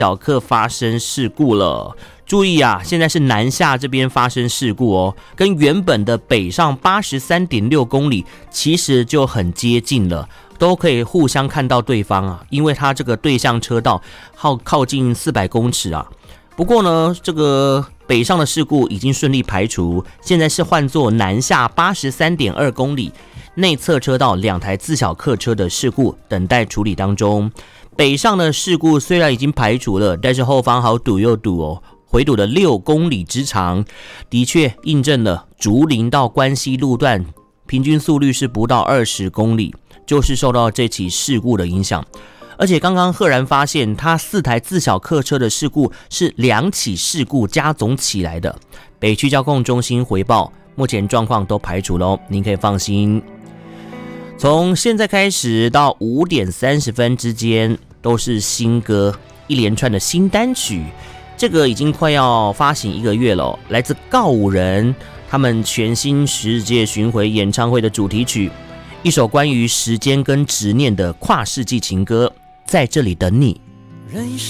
小客发生事故了。注意啊，现在是南下这边发生事故哦，跟原本的北上83.6公里其实就很接近了，都可以互相看到对方啊，因为它这个对向车道靠近400公尺啊。不过呢，这个北上的事故已经顺利排除，现在是换作南下83.2公里内侧车道2台自小客车的事故等待处理当中。北上的事故虽然已经排除了，但是后方好堵又堵哦，回堵了6公里之长，的确印证了竹林到关西路段平均速率是不到20公里，就是受到这起事故的影响。而且刚刚赫然发现，他4台自小客车的事故是2起事故加总起来的。北区交控中心回报，目前状况都排除了，您可以放心。从现在开始到5点30分之间，都是新歌，一连串的新单曲。这个已经快要发行1个月了，来自告五人他们全新世界巡回演唱会的主题曲，一首关于时间跟执念的跨世纪情歌，在这里等你。 人